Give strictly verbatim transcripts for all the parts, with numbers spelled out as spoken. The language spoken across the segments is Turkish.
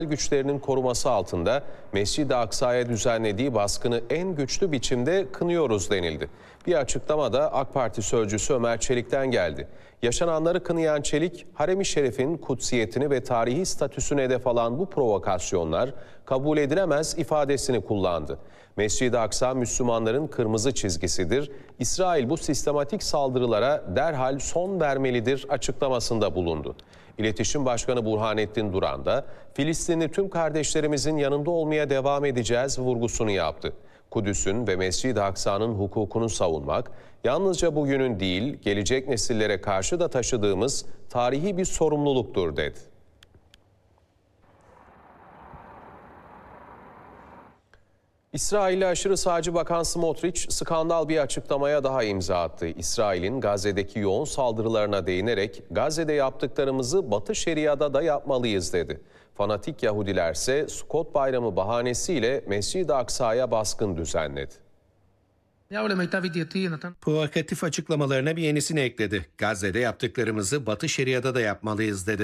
güçlerinin koruması altında Mescid-i Aksa'ya düzenlediği baskını en güçlü biçimde kınıyoruz denildi. Bir açıklama da AK Parti sözcüsü Ömer Çelik'ten geldi. Yaşananları kınayan Çelik, Harem-i Şerif'in kutsiyetini ve tarihi statüsünü hedef alan bu provokasyonlar kabul edilemez ifadesini kullandı. Mescid-i Aksa Müslümanların kırmızı çizgisidir. İsrail bu sistematik saldırılara derhal son vermelidir açıklamasında bulundu. İletişim Başkanı Burhanettin Duran da Filistinli tüm kardeşlerimizin yanında olmaya devam edeceğiz vurgusunu yaptı. Kudüs'ün ve Mescid-i Aksa'nın hukukunu savunmak yalnızca bugünün değil, gelecek nesillere karşı da taşıdığımız tarihi bir sorumluluktur dedi. İsrail'e aşırı sağcı Bakan Smotrich skandal bir açıklamaya daha imza attı. İsrail'in Gazze'deki yoğun saldırılarına değinerek Gazze'de yaptıklarımızı Batı Şeria'da da yapmalıyız dedi. Fanatik Yahudilerse Sukkot Bayramı bahanesiyle Mescid-i Aksa'ya baskın düzenledi. Provokatif açıklamalarına bir yenisini ekledi. Gazze'de yaptıklarımızı Batı Şeria'da da yapmalıyız dedi.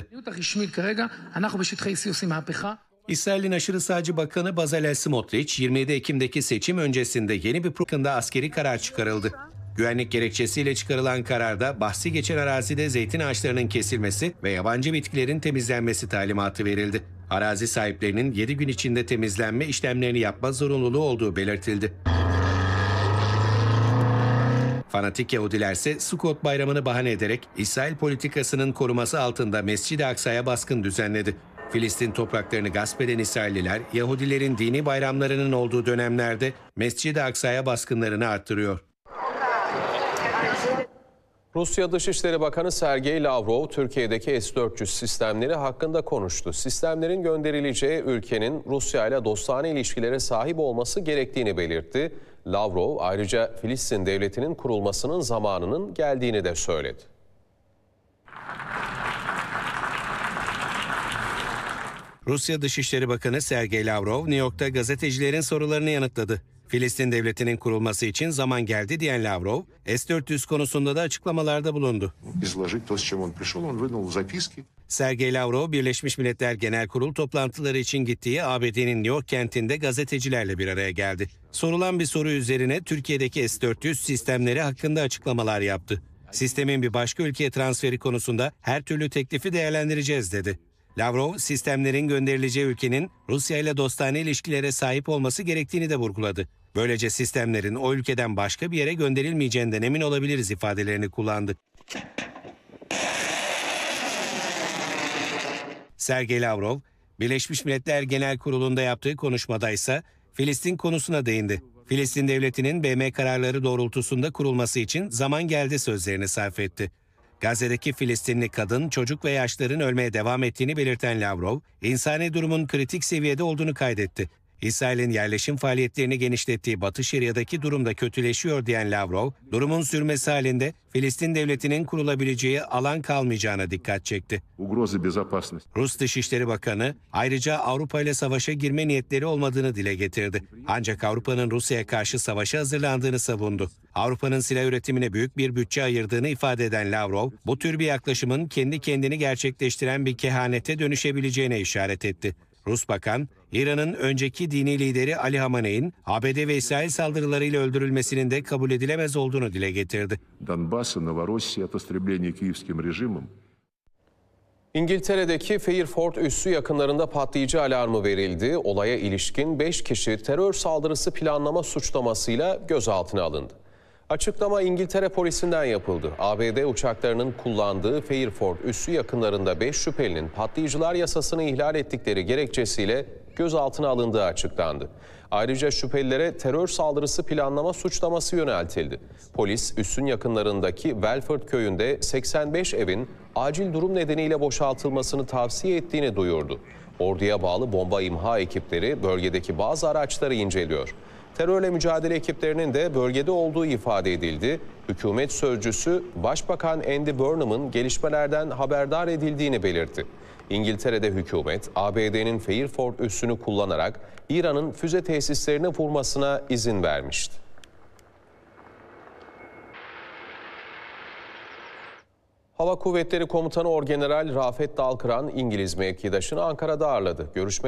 İsrail'in aşırı sağcı bakanı Bezalel Smotrich, yirmi yedi Ekim'deki seçim öncesinde yeni bir programda askeri karar çıkarıldı. Güvenlik gerekçesiyle çıkarılan kararda bahsi geçen arazide zeytin ağaçlarının kesilmesi ve yabancı bitkilerin temizlenmesi talimatı verildi. Arazi sahiplerinin yedi gün içinde temizlenme işlemlerini yapma zorunluluğu olduğu belirtildi. Fanatik Yahudilerse Sukkot Bayramı'nı bahane ederek İsrail politikasının koruması altında Mescid-i Aksa'ya baskın düzenledi. Filistin topraklarını gasp eden İsrailliler, Yahudilerin dini bayramlarının olduğu dönemlerde Mescid-i Aksa'ya baskınlarını arttırıyor. Rusya Dışişleri Bakanı Sergey Lavrov, Türkiye'deki S dört yüz sistemleri hakkında konuştu. Sistemlerin gönderileceği ülkenin Rusya ile dostane ilişkilere sahip olması gerektiğini belirtti. Lavrov ayrıca Filistin devletinin kurulmasının zamanının geldiğini de söyledi. Rusya Dışişleri Bakanı Sergey Lavrov, New York'ta gazetecilerin sorularını yanıtladı. Filistin devletinin kurulması için zaman geldi diyen Lavrov, S dört yüz konusunda da açıklamalarda bulundu. Sergey Lavrov, Birleşmiş Milletler Genel Kurul toplantıları için gittiği A B D'nin New York kentinde gazetecilerle bir araya geldi. Sorulan bir soru üzerine Türkiye'deki S dört yüz sistemleri hakkında açıklamalar yaptı. Sistemin bir başka ülkeye transferi konusunda her türlü teklifi değerlendireceğiz dedi. Lavrov, sistemlerin gönderileceği ülkenin Rusya ile dostane ilişkilere sahip olması gerektiğini de vurguladı. Böylece sistemlerin o ülkeden başka bir yere gönderilmeyeceğinden emin olabiliriz ifadelerini kullandı. Sergey Lavrov, Birleşmiş Milletler Genel Kurulu'nda yaptığı konuşmada ise Filistin konusuna değindi. Filistin devletinin B M kararları doğrultusunda kurulması için zaman geldi sözlerini sarf etti. Gazze'deki Filistinli kadın, çocuk ve yaşlıların ölmeye devam ettiğini belirten Lavrov, insani durumun kritik seviyede olduğunu kaydetti. İsrail'in yerleşim faaliyetlerini genişlettiği Batı Şeria'daki durum da kötüleşiyor diyen Lavrov, durumun sürmesi halinde Filistin devletinin kurulabileceği alan kalmayacağına dikkat çekti. Rus Dışişleri Bakanı ayrıca Avrupa ile savaşa girme niyetleri olmadığını dile getirdi. Ancak Avrupa'nın Rusya'ya karşı savaşa hazırlandığını savundu. Avrupa'nın silah üretimine büyük bir bütçe ayırdığını ifade eden Lavrov, bu tür bir yaklaşımın kendi kendini gerçekleştiren bir kehanete dönüşebileceğine işaret etti. Rus Bakan, İran'ın önceki dini lideri Ali Hamaney'in A B D ve İsrail saldırılarıyla öldürülmesinin de kabul edilemez olduğunu dile getirdi. İngiltere'deki Fairford üssü yakınlarında patlayıcı alarmı verildi. Olaya ilişkin beş kişi terör saldırısı planlama suçlamasıyla gözaltına alındı. Açıklama İngiltere polisinden yapıldı. A B D uçaklarının kullandığı Fairford üssü yakınlarında beş şüphelinin patlayıcılar yasasını ihlal ettikleri gerekçesiyle gözaltına alındığı açıklandı. Ayrıca şüphelilere terör saldırısı planlama suçlaması yöneltildi. Polis üssün yakınlarındaki Welford köyünde seksen beş evin acil durum nedeniyle boşaltılmasını tavsiye ettiğini duyurdu. Orduya bağlı bomba imha ekipleri bölgedeki bazı araçları inceliyor. Terörle mücadele ekiplerinin de bölgede olduğu ifade edildi. Hükümet sözcüsü Başbakan Andy Burnham'ın gelişmelerden haberdar edildiğini belirtti. İngiltere'de hükümet A B D'nin Fairford üssünü kullanarak İran'ın füze tesislerini vurmasına izin vermişti. Hava Kuvvetleri Komutanı Orgeneral Rafet Dalkıran, İngiliz mevkidaşını Ankara'da ağırladı. Görüşme